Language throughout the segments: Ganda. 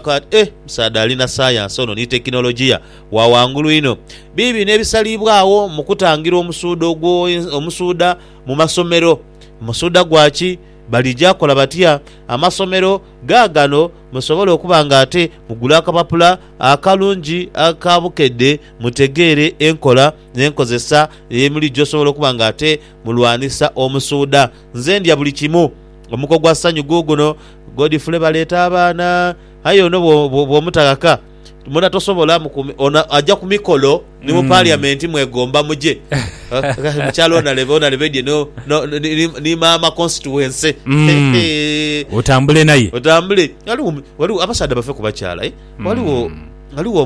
bakwat Musaada alina science ono ni teknolojia wa wangulu ino bibi nebisalibwawo mu kutangira omusuuda mu masomero musuuda gwaki balijja kola batya amasomero gaagano musobole okubanga ate mugula akapapula akalungi akabukedde mutegeere enkola n'enkozesa emuli gyosobola okubanga ate mulwanisa omusuuda nze ndya buli kimu omuko gwa ssanyu guguno Godfrey baleeta abaana ayo no bw'omutagaka muna tosobola ajja ku mikolo ni mu parliament mwegomba muje mukyalo onalebedye ni mama constituency otambule naye waliwo abasaada bafe ku bakyala waliwo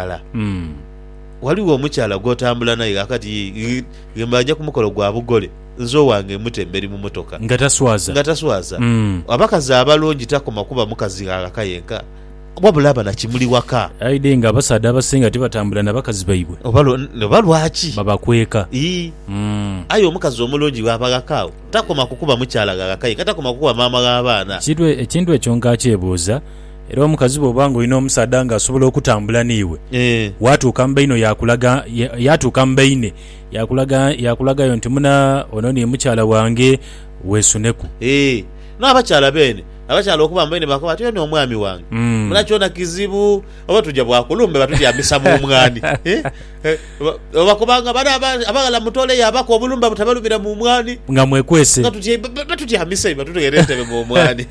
omukyala gwotambula naye akati yembajja ku mukolo gwa bugole nzo wange mutemberi mu motoka nga taswaza abakazi abalungi takoma kuba mukazi akayenka wabulaba na kimuli waka aide nga abasaada abasinga tibatambula n'abakazi baibwe oba lwaki babakweka ayo omukazi omulungi wabagakaawo takoma kukuba mukyala gakayenka takoma kukuba maama g'abaana ekintu ekyo nkakyebuuza era omukazi bw'obanga olina omusaada ng'asobola okutambula niiwe watuuka mbaino yatuuka mbaine yakulagayo nti muna ono ni mukyala wange weesuneku n'abakyala beene abakyala okuba mbaine bakoba ati ono omwami wange munakyona kizibu oba tujja bwakulumbe batutyambisa mu omwani obakubanga bana abagala mutoleyo abaka obulumba butabalumira mu omwani nga mwekwese batutyambisa batutegere entebe mu omwani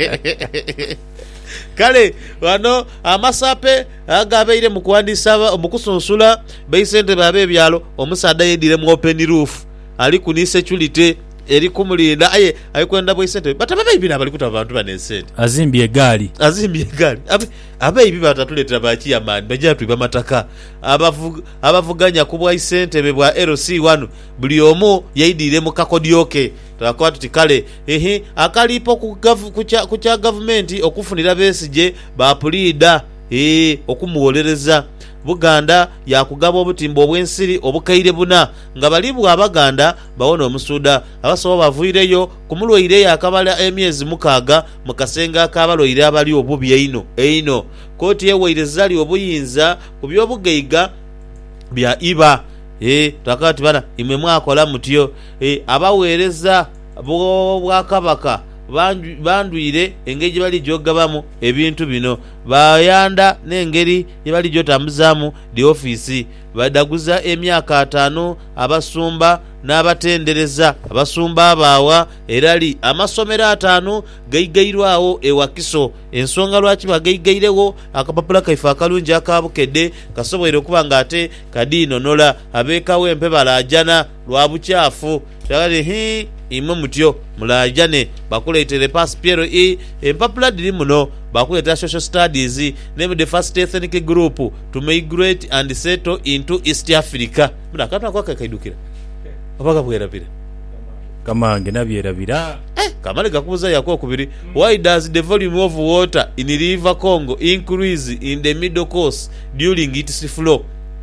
kale wano amasape agabeire mu kuwandiisa omukusunsula bayisente babe ebyalo omusaada yedire mu open roof ali ku security eri kumulinda ayikwenda bwisente bataba ibina abali kutaba abantu banesente azimbye egaali abayibi batatuletera baki yamani bajja tuiba mataka abavuganya kubwa isente bebwa LC1 buli omu yayidire mu kakodyoke twakwata tuti kale akalipo ku kya government okufunira besije bapulida okumuwolereza Buganda yakugaba obutimba obw'ensiri obukaire buna nga balibwa abaganda bawona omusuuda abasobo bavuireyo kumulwaire yakabala emyezi mukaaga mukasenga akabalwaire abali obubi eino koti yeweirezali obuyinza ku byobugeiga bya iba takati bana imwe mwakola mutyo abaweereza bwakabaka banduire engeri bali jogabamu ebintu bino bayanda n'engeri bali jotambuzamu di office badaguza emyaka 5 abasumba n'abatendereza abasumba abawa erali amasomero 5 gaigairwawo ewakiso ensonga lwaki bagaigairewo akapapula kaifa akalungi akabukedde kasobwere okubanga ate kadino nola abekawo empe balajana lwa buchafu tagali imwe mutyo mulajane bakuleetere pass Piero empapula diri muno bakuleetera social studies name the first ethnic group to migrate and settle into East Africa mudakatwa kwa kaidukira abaga bwerabira kamange nabyerabira kamale gakubuza yako kubiri why does the volume of water in river Congo increase in the middle course during its flow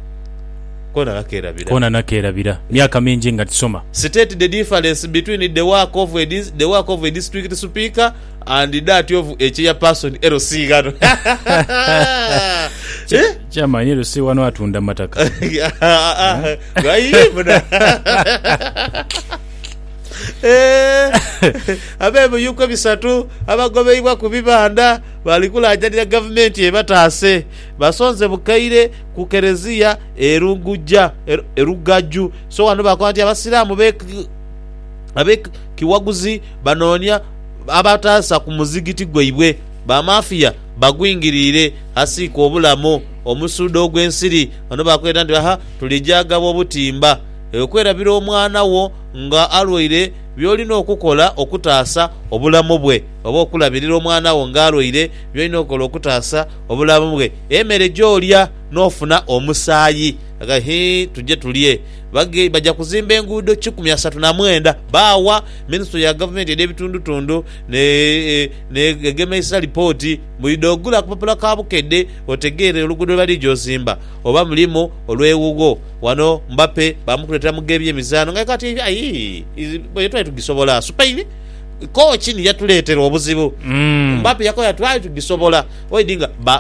kona nakerabira myaka mingi nga tusoma state the difference between the work of a district speaker and that of a chairperson LC gano chama ni LC wano atunda mataka gayibuna abebo yuko bisatu abagobeibwa kubibanda balikulajanira government ebataase basonze bukaire kukerezia erugaju so wano bakwati abasiramu abe kiwaguzi banonya abataasa ku muzigiti gweibwe ba mafia bagwingirire asiko obulamo omusudo gw'ensiri wano bakweta nti tulijaga obutimba okwerabira omwana wo nga alwaire byolina okukola okutaasa obulamu bwe oba okulabirira omwana wo nga alwaire byolina okukola okutaasa obulamu bwe emere gyolya n'ofuna omusaayi tujje tulye bajja kuzimba enguudo 139 bawa ministry ya government y'ebitundutundu negemeisa report mulidogula kupapula kabukedde otegeere oluguudo bali gyozimba oba mulimu olwewugo wano Mbappe bamukuletera mugebi emizaano nga kati bwetwali tugisobola Spain kochi ni yatuleetera obuzibu Mbappe yakola twali tugisobola oyidinga